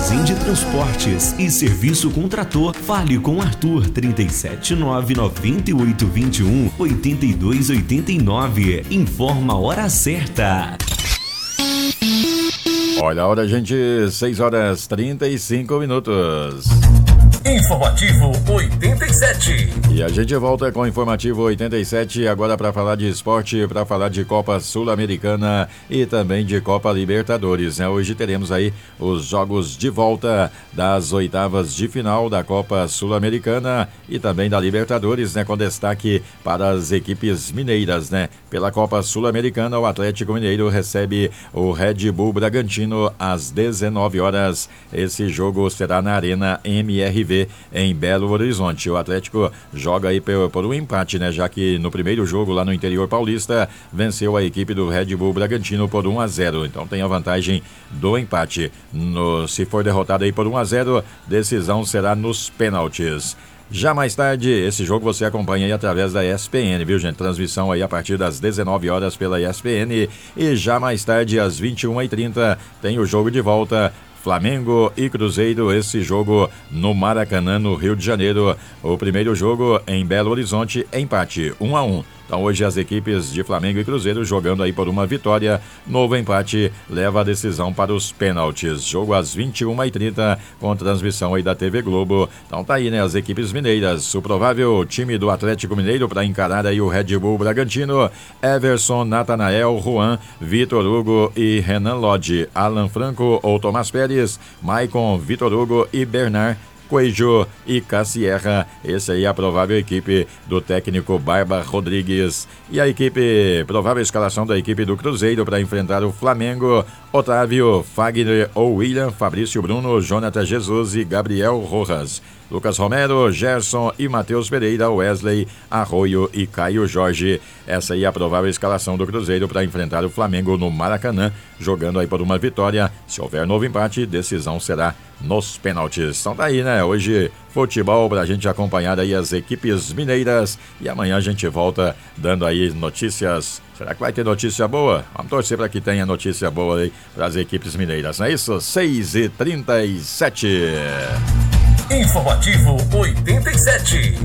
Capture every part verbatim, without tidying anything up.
Armazém de Transportes e Serviço com Trator. Fale com Arthur trinta e sete, nove noventa e oito vinte e um, oitenta e dois oitenta e nove. Informa a hora certa. Olha a hora, gente, seis horas trinta e cinco minutos. Informativo oitenta e sete. E a gente volta com o Informativo oitenta e sete, agora para falar de esporte, para falar de Copa Sul-Americana e também de Copa Libertadores, né? Hoje teremos aí os jogos de volta das oitavas de final da Copa Sul-Americana e também da Libertadores, né? Com destaque para as equipes mineiras, né? Pela Copa Sul-Americana, o Atlético Mineiro recebe o Red Bull Bragantino às dezenove horas. Esse jogo será na Arena M R V em Belo Horizonte. O Atlético joga aí por, por um empate, né? Já que no primeiro jogo lá no interior paulista venceu a equipe do Red Bull Bragantino por um a zero. Então tem a vantagem do empate. No, se for derrotado aí por um a zero, decisão será nos pênaltis. Já mais tarde, esse jogo você acompanha aí através da E S P N, viu, gente? Transmissão aí a partir das dezenove horas pela E S P N. E já mais tarde, às vinte e uma e trinta, tem o jogo de volta. Flamengo e Cruzeiro, esse jogo no Maracanã, no Rio de Janeiro. O primeiro jogo em Belo Horizonte, empate, um a um. Então hoje as equipes de Flamengo e Cruzeiro jogando aí por uma vitória. Novo empate leva a decisão para os pênaltis. Jogo às vinte e uma e trinta com transmissão aí da T V Globo. Então tá aí, né, as equipes mineiras. O provável time do Atlético Mineiro para encarar aí o Red Bull Bragantino: Everson, Natanael, Juan, Vitor Hugo e Renan Lodge. Alan Franco ou Tomás Pérez, Maicon, Vitor Hugo e Bernard Coelho e Cassierra. Esse aí é a provável equipe do técnico Barba Rodrigues. E a equipe, provável escalação da equipe do Cruzeiro para enfrentar o Flamengo: Otávio, Fagner ou William, Fabrício Bruno, Jonathan Jesus e Gabriel Rojas. Lucas Romero, Gerson e Matheus Pereira, Wesley, Arroio e Caio Jorge. Essa aí é a provável escalação do Cruzeiro para enfrentar o Flamengo no Maracanã, jogando aí por uma vitória. Se houver novo empate, decisão será nos pênaltis. Então tá aí, né? Hoje, futebol pra gente acompanhar aí as equipes mineiras. E amanhã a gente volta dando aí notícias. Será que vai ter notícia boa? Vamos torcer para que tenha notícia boa aí para as equipes mineiras, não é isso? seis e trinta e sete. Informativo oitenta e sete.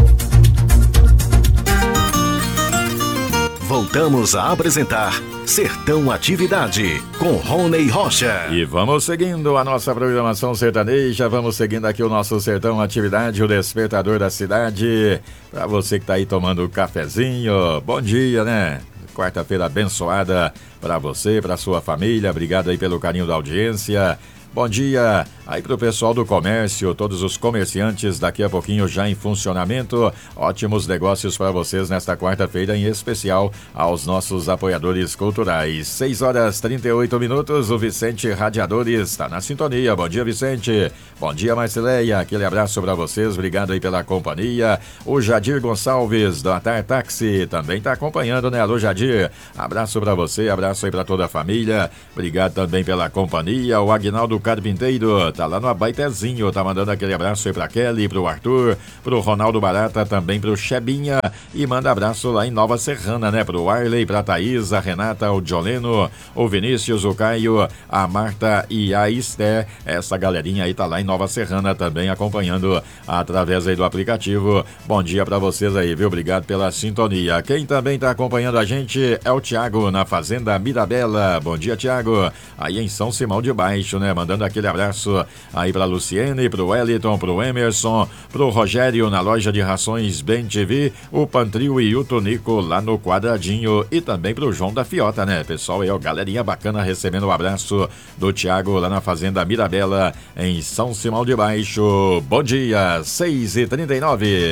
Voltamos a apresentar Sertão Atividade com Rony Rocha. E vamos seguindo a nossa programação sertaneja, vamos seguindo aqui o nosso Sertão Atividade, o despertador da cidade. Para você que tá aí tomando um cafezinho, bom dia, né? Quarta-feira abençoada para você, para sua família. Obrigado aí pelo carinho da audiência. Bom dia aí pro pessoal do comércio, todos os comerciantes daqui a pouquinho já em funcionamento. Ótimos negócios para vocês nesta quarta-feira, em especial aos nossos apoiadores culturais. seis horas e trinta e oito minutos, o Vicente Radiadores está na sintonia. Bom dia, Vicente. Bom dia, Marcileia. Aquele abraço para vocês, obrigado aí pela companhia. O Jadir Gonçalves, do Atar Táxi, também está acompanhando, né? Alô, Jadir. Abraço para você, abraço aí para toda a família. Obrigado também pela companhia. O Agnaldo Carpinteiro tá lá no Abaitezinho, tá mandando aquele abraço aí pra Kelly, pro Arthur, pro Ronaldo Barata, também pro Chebinha, e manda abraço lá em Nova Serrana, né, pro Arley, pra Thaís, a Renata, o Joleno, o Vinícius, o Caio, a Marta e a Esté. Essa galerinha aí tá lá em Nova Serrana também acompanhando através aí do aplicativo. Bom dia pra vocês aí, viu? Obrigado pela sintonia. Quem também tá acompanhando a gente é o Thiago, na Fazenda Mirabela. Bom dia, Thiago. Aí em São Simão de Baixo, né, mandando aquele abraço aí pra Luciene, pro Wellington, pro Emerson, pro Rogério na loja de rações Bem T V, o Pantril e o Tonico lá no Quadradinho, e também pro João da Fiota, né, pessoal? Aí, ó, galerinha bacana recebendo o abraço do Thiago lá na Fazenda Mirabela, em São Simão de Baixo. Bom dia, seis e trinta e nove.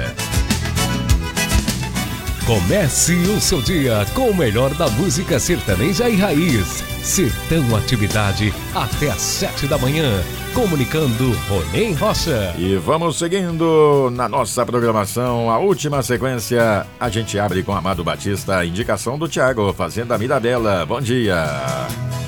Comece o seu dia com o melhor da música sertaneja e raiz. Sertão Atividade, até às sete da manhã. Comunicando Rony Rocha. E vamos seguindo na nossa programação. A última sequência, a gente abre com Amado Batista, a indicação do Thiago, Fazenda Mirabela. Bom dia.